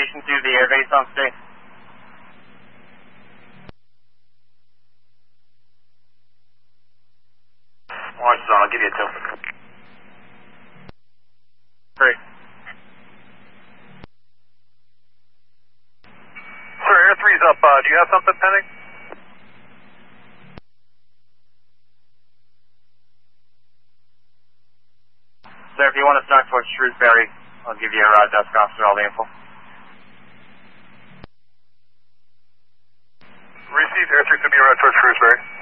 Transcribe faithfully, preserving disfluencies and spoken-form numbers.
relation to the airbase on state? Launch zone, I'll give you a tilt. Great. Sir, Air three's up. Uh, do you have something pending? Sir, if you want to start towards Shrewsbury, I'll give you a uh, desk officer all the info. Received. Air three could be around towards Shrewsbury.